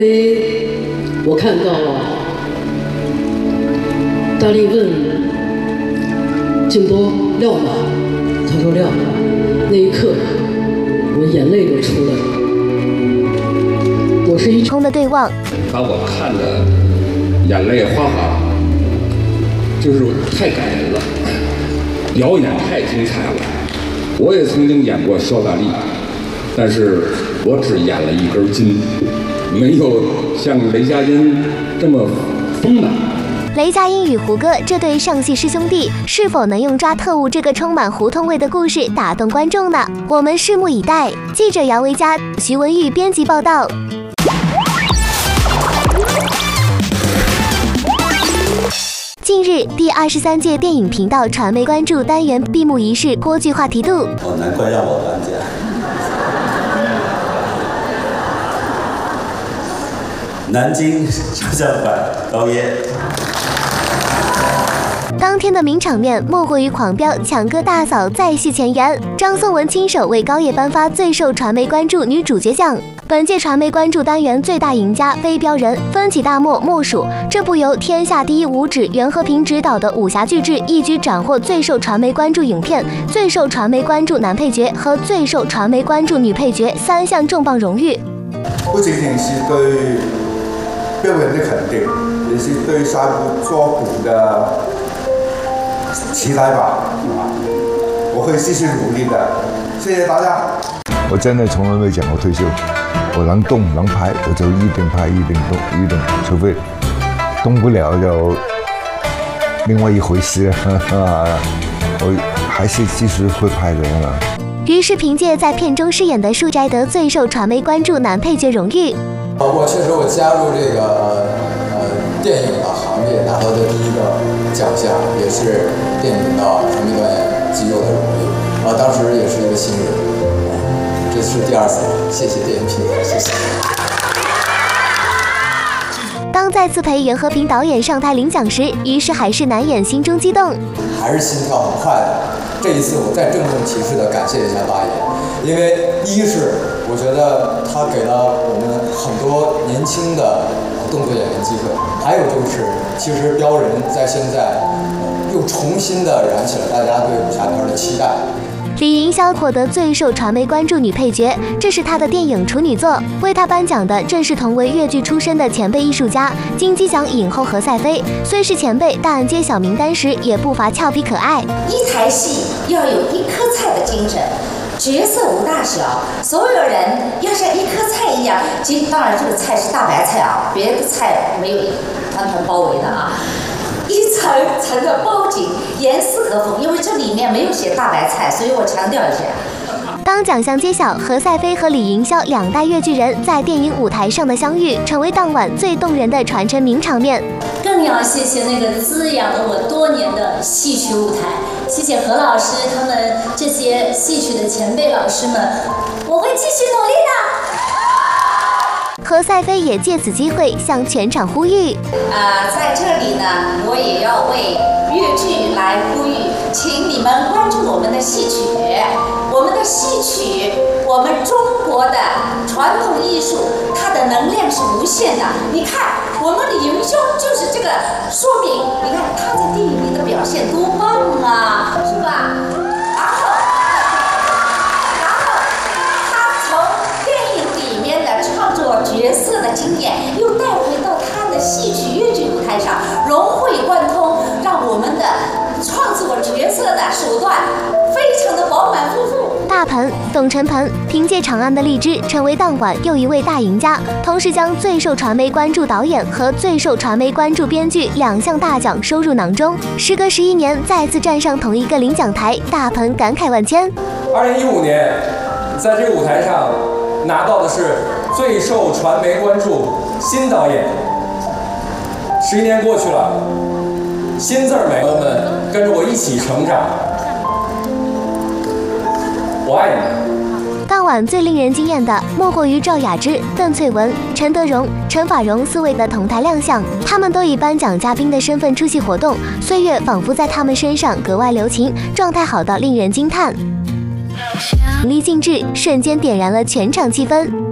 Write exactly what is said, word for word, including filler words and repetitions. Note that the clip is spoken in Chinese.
我看到大力问静波撂哪，他说撂，那一刻我眼泪就出来了。我是一冲的对望， 把我看的眼泪哗哗，就是太感人了，表演太精彩了。我也曾经演过肖大力，但是我只演了一根筋。 没有像雷佳音这么丰满。 雷佳音与胡歌这对上戏师兄弟，是否能用抓特务这个充满胡同味的故事打动观众呢？我们拭目以待。记者杨维佳、徐文玉编辑报道。近日，第二十三届电影频道传媒关注单元闭幕仪式颇具话题度。 哦，难怪让我颁奖。 南京照相馆高叶。 当天的名场面莫过于狂飙抢歌大嫂再续前缘，张颂文亲手为高叶颁发最受传媒关注女主角奖。本届传媒关注单元最大赢家非标人分起大漠莫属。这部由天下第一武指袁和平执导的武侠巨制，一举斩获最受传媒关注影片、最受传媒关注男配角和最受传媒关注女配角三项重磅荣誉。 不仅仅是对 标人的肯定，也是对下一部作品的期待吧。我会继续努力的，谢谢大家。 我真的从来没讲过退休，我能动能拍，我就一定拍，一定动，一定，除非动不了就另外一回事。我还是继续会拍的。 于是凭借在片中饰演的舒宅得最受传媒关注男配角荣誉。 我确实，我加入这个呃电影的行业，拿到的第一个奖项，也是电影的传媒导演给予我的荣誉。啊，当时也是一个新人，啊，这是第二次，谢谢电影平台，谢谢。 当再次陪袁和平导演上台领奖时，于是还是难掩心中激动， 还是心跳很快的。这一次，我再郑重其事的感谢一下导演，因为一是 我觉得他给了我们很多年轻的动作演员机会，还有就是，其实标人在现在又重新的燃起了大家对武侠片的期待。 李银霄获得最受传媒关注女配角，这是她的电影处女作。为她颁奖的正是同为粤剧出身的前辈艺术家、金鸡奖影后何赛飞。虽是前辈，但揭晓名单时也不乏俏皮可爱。 一台戏要有一颗菜的精神。 角色无大小，所有人要像一颗菜一样。其实当然这个菜是大白菜啊，别的菜没有团团包围的啊，一层层的包紧，严丝合缝。因为这里面没有写大白菜，所以我强调一下。 当奖项揭晓，何赛飞和李银霄两代粤剧人在电影舞台上的相遇，成为当晚最动人的传承名场面。 更要谢谢那个滋养了我多年的戏曲舞台。 谢谢何老师，他们这些戏曲的前辈老师们，我会继续努力的。何赛飞也借此机会向全场呼吁： 啊、呃，在这里呢，我也要为粤剧来呼吁，请你们关注我们的戏曲，我们的戏曲，我们中国的传统艺术，它的能量是无限的。你看，我们李云兄就是这个说明。你看他在电影里的表现多棒啊！ 是吧？然后，然后他从电影里面的创作角色的经验，又带回到他的戏曲粤剧舞台上，融会贯通，让我们的创作角色的手段非常的饱满丰富。 大鹏、董晨鹏凭借《长安的荔枝》成为当晚又一位大赢家，同时将最受传媒关注导演和最受传媒关注编剧两项大奖收入囊中。时隔十一年，再次站上同一个领奖台，大鹏感慨万千。 二零一五年，在这个舞台上拿到的是最受传媒关注新导演。十一年过去了，新字儿美，朋友们跟着我一起成长。 我爱你。 当晚最令人惊艳的，莫过于赵雅芝、邓萃雯、陈德容、陈法蓉四位的同台亮相。他们都以颁奖嘉宾的身份出席活动，岁月仿佛在他们身上格外留情，状态好到令人惊叹。淋漓尽致，瞬间点燃了全场气氛。